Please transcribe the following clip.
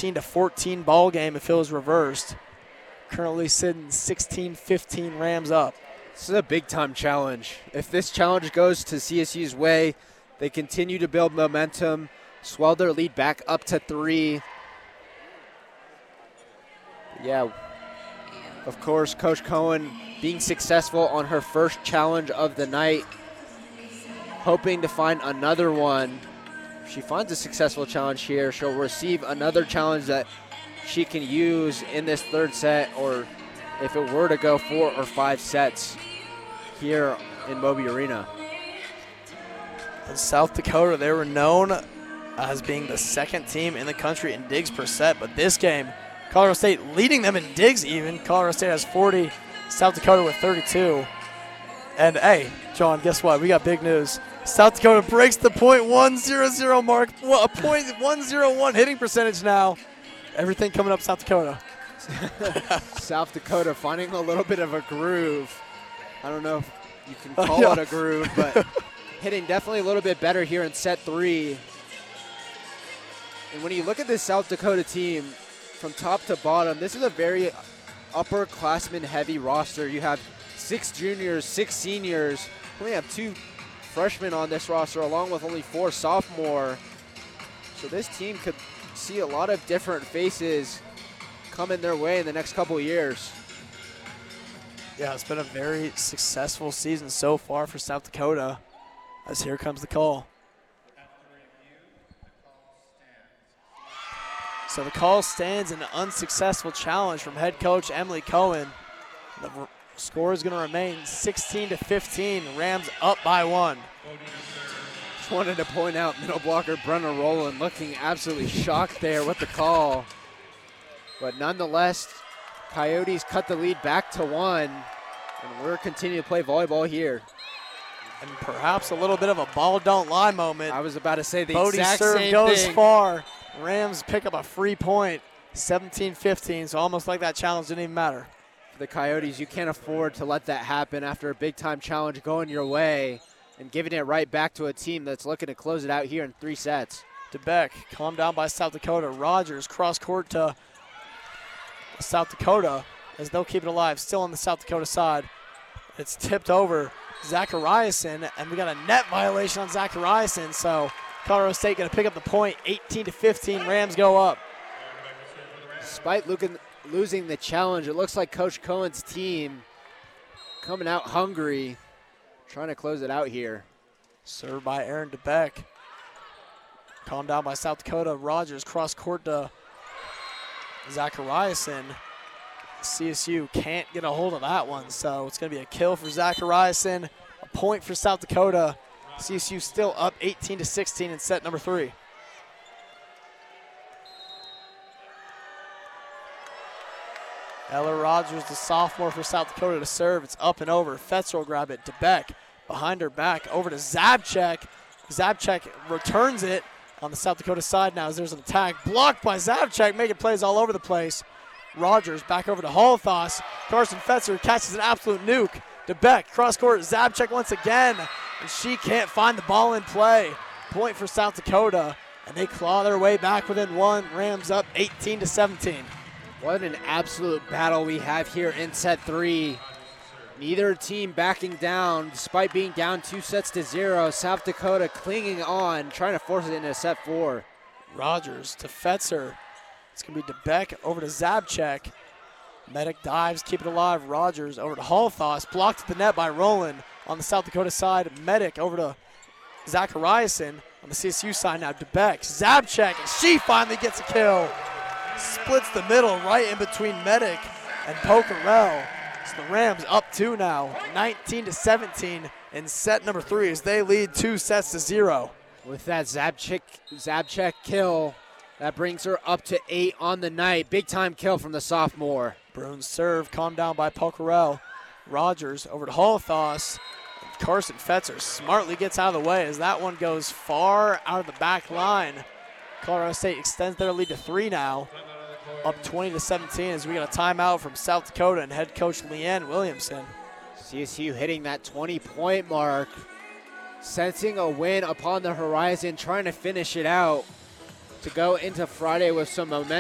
15-14 ball game if it was reversed. Currently sitting 16-15 Rams up. This is a big-time challenge. If this challenge goes to CSU's way, they continue to build momentum, swell their lead back up to 3. Yeah, of course, Coach Cohen being successful on her first challenge of the night, hoping to find another one. If she finds a successful challenge here, she'll receive another challenge that she can use in this third set, or if it were to go 4 or 5 sets here in Moby Arena. In South Dakota, they were known as being the second team in the country in digs per set, but this game, Colorado State leading them in digs even. Colorado State has 40, South Dakota with 32. And hey, John, guess what? We got big news. South Dakota breaks the .100 mark, a .101 hitting percentage now. Everything coming up South Dakota. South Dakota finding a little bit of a groove. I don't know if you can call it a groove, but hitting definitely a little bit better here in set 3. And when you look at this South Dakota team from top to bottom, this is a very upperclassman heavy roster. You have 6 juniors, 6 seniors. We only have 2 freshmen on this roster, along with only 4 sophomore. So this team could see a lot of different faces coming their way in the next couple of years. Yeah, it's been a very successful season so far for South Dakota, as here comes the call. So the call stands an unsuccessful challenge from head coach Emily Cohen. The score is going to remain 16-15, Rams up by 1. Just wanted to point out middle blocker Brenna Rowland looking absolutely shocked there with the call. But nonetheless, Coyotes cut the lead back to 1, and we're continuing to play volleyball here. And perhaps a little bit of a ball don't lie moment. I was about to say the Bodie's exact serve same goes thing. far. Rams pick up a free point, 17-15, so almost like that challenge didn't even matter. For the Coyotes, you can't afford to let that happen after a big-time challenge going your way and giving it right back to a team that's looking to close it out here in 3 sets. DeBeck calmed down by South Dakota. Rogers cross court to South Dakota as they'll keep it alive. Still on the South Dakota side. It's tipped over Zachariason, and we got a net violation on Zachariason, so Colorado State going to pick up the point, 18-15. Rams go up. Despite losing the challenge, it looks like Coach Cohen's team coming out hungry, trying to close it out here. Served by Aaron DeBeck. Calmed down by South Dakota. Rogers cross court to Zachariason. CSU can't get a hold of that one, so it's going to be a kill for Zachariason, a point for South Dakota. CSU still up 18-16 in set number 3. Ella Rogers, the sophomore for South Dakota, to serve. It's up and over. Fetzer will grab it. DeBeck behind her back over to Zabchek. Zabchek returns it on the South Dakota side now as there's an attack. Blocked by Zabchek, making plays all over the place. Rogers back over to Holthos. Carson Fetzer catches an absolute nuke. DeBeck, cross court, Zabchek once again. And she can't find the ball in play. Point for South Dakota. And they claw their way back within 1. Rams up 18-17. What an absolute battle we have here in set 3. Neither team backing down despite being down 2-0. South Dakota clinging on, trying to force it into set 4. Rogers to Fetzer. It's going to be DeBeck over to Zabchek. Medic dives, keep it alive. Rogers over to Holthos. Blocked at the net by Rowland on the South Dakota side. Medic over to Zachariason on the CSU side now. DeBeck, Zabchek, and she finally gets a kill. Splits the middle right in between Medic and Pokerell. So the Rams up 2 now, 19-17 in set number 3 as they lead 2-0. With that Zabchek kill, that brings her up to 8 on the night. Big time kill from the sophomore. Bruins serve, calmed down by Pokerell. Rogers over to Holthos. Carson Fetzer smartly gets out of the way as that one goes far out of the back line. Colorado State extends their lead to 3 now, up 20-17 as we got a timeout from South Dakota and head coach Leanne Williamson. CSU hitting that 20-point mark, sensing a win upon the horizon, trying to finish it out to go into Friday with some momentum.